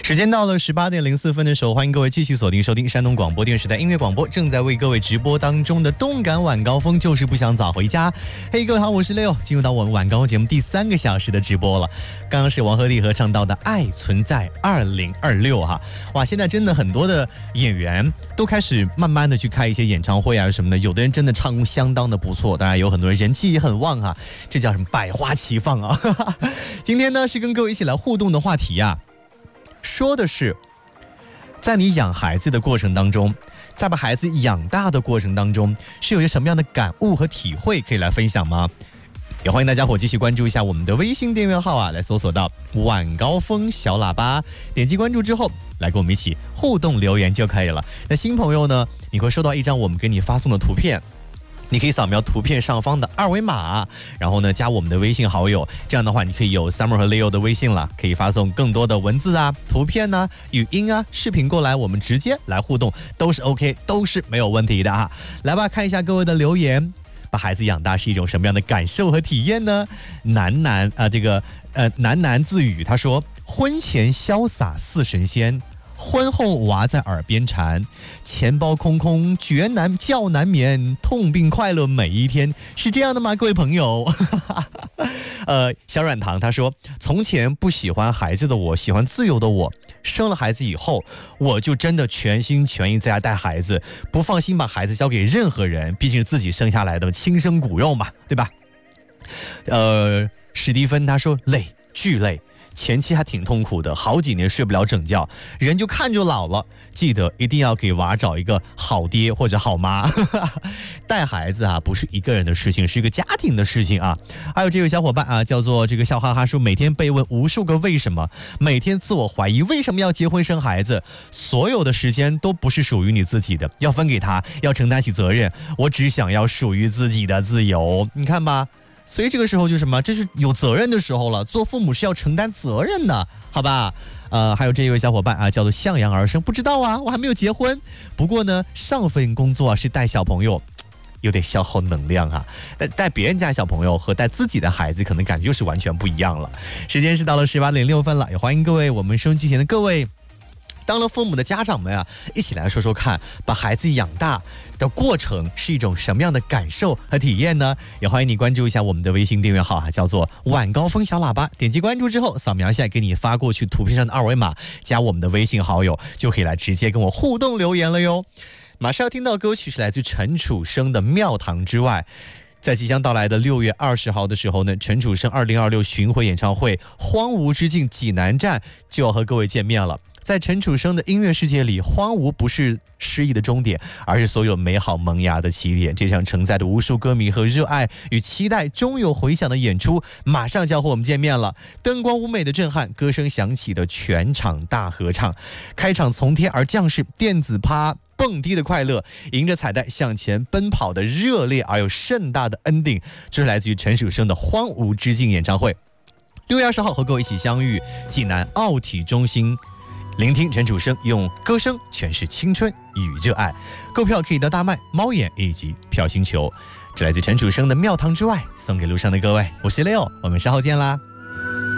时间到了18:04的时候，欢迎各位继续锁定收听山东广播电视台音乐广播，正在为各位直播当中的动感晚高峰，就是不想早回家。嘿，各位好，我是 Leo， 进入到我们晚高峰节目第3个小时的直播了。刚刚是王鹤棣合唱到的《爱存在2026》哈，哇，现在真的很多的演员都开始慢慢的去开一些演唱会啊什么的，有的人真的唱功相当的不错，当然有很多人人气也很旺啊，这叫什么百花齐放啊。今天呢是跟各位一起来互动的话题啊。说的是，在你养孩子的过程当中，在把孩子养大的过程当中，是有些什么样的感悟和体会可以来分享吗？也欢迎大家伙继续关注一下我们的微信订阅号啊，来搜索到晚高峰小喇叭，点击关注之后，来跟我们一起互动留言就可以了。那新朋友呢，你会收到一张我们给你发送的图片。你可以扫描图片上方的2维码，然后呢加我们的微信好友，这样的话你可以有 Summer 和 Leo 的微信了，可以发送更多的文字啊、图片啊、语音啊、视频过来，我们直接来互动都是 OK， 都是没有问题的啊。来吧，看一下各位的留言，把孩子养大是一种什么样的感受和体验呢？喃喃自语，他说：婚前潇洒似神仙。婚后娃在耳边缠，钱包空空觉难眠，痛并快乐每一天，是这样的吗？各位朋友。小软糖他说，从前不喜欢孩子的我，喜欢自由的我，生了孩子以后，我就真的全心全意在家带孩子，不放心把孩子交给任何人，毕竟是自己生下来的亲生骨肉嘛，对吧？史蒂芬他说累，巨累。前期还挺痛苦的，好几年睡不了整觉，人就看着老了。记得一定要给娃找一个好爹或者好妈。带孩子啊，不是一个人的事情，是一个家庭的事情啊。还有这位小伙伴啊，叫做这个笑哈哈说，每天被问无数个为什么，每天自我怀疑为什么要结婚生孩子，所有的时间都不是属于你自己的，要分给他，要承担起责任。我只想要属于自己的自由，你看吧。所以这个时候就是什么？这是有责任的时候了，做父母是要承担责任的，好吧？还有这一位小伙伴啊，叫做向阳而生，不知道啊，我还没有结婚。不过呢，上份工作是带小朋友，有点消耗能量啊。带别人家小朋友和带自己的孩子，可能感觉就是完全不一样了。时间是到了18:06了，也欢迎各位我们收音机前的各位。当了父母的家长们啊，一起来说说看，把孩子养大的过程是一种什么样的感受和体验呢？也欢迎你关注一下我们的微信订阅号啊，叫做晚高峰小喇叭。点击关注之后，扫描一下给你发过去图片上的2维码，加我们的微信好友，就可以来直接跟我互动留言了哟。马上要听到歌曲是来自陈楚生的《庙堂之外》。在即将到来的6月20号的时候呢，陈楚生2026巡回演唱会《荒芜之境济南站》就要和各位见面了。在陈楚生的音乐世界里，荒芜不是诗意的终点，而是所有美好萌芽的起点。这场承载着无数歌迷和热爱与期待终有回响的演出，马上就要和我们见面了。灯光舞美的震撼，歌声响起的全场大合唱，开场从天而降是电子趴蹦迪的快乐，迎着彩带向前奔跑的热烈而又盛大的 ending， 这是来自于陈楚生的《荒芜之境》演唱会。6月20号和各位一起相遇济南奥体中心，聆听陈楚生用歌声诠释青春与热爱。购票可以到大麦、猫眼以及票星球。这来自陈楚生的《庙堂之外》，送给路上的各位。我是 Leo， 我们稍后见啦。